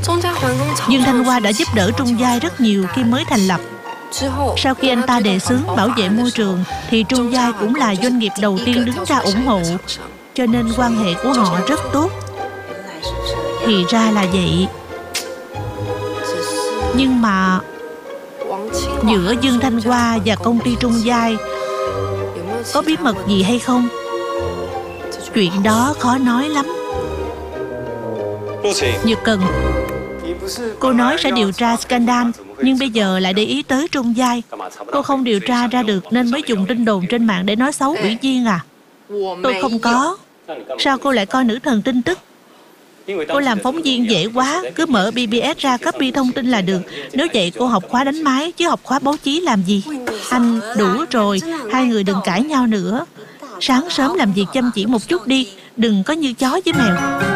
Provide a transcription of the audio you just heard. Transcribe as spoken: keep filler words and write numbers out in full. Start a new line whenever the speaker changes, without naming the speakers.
Dương Thanh Hoa đã giúp đỡ Trung Giai rất nhiều khi mới thành lập. Sau khi anh ta đề xướng bảo vệ môi trường thì Trung Giai cũng là doanh nghiệp đầu tiên đứng ra ủng hộ, cho nên quan hệ của họ rất tốt. Thì ra là vậy. Nhưng mà giữa Dương Thanh Hoa và công ty Trung Giai có bí mật gì hay không? Chuyện đó khó nói lắm. Nhược Cần, cô nói sẽ điều tra scandal, nhưng bây giờ lại để ý tới Trung Giai. Cô không điều tra ra được nên mới dùng tin đồn trên mạng để nói xấu ủy viên à? Tôi không có. Sao cô lại coi nữ thần tin tức? Cô làm phóng viên dễ quá, cứ mở bê bê ét ra copy thông tin là được. Nếu vậy cô học khóa đánh máy chứ học khóa báo chí làm gì? Anh, đủ rồi, hai người đừng cãi nhau nữa. Sáng sớm làm việc chăm chỉ một chút đi, đừng có như chó với mèo.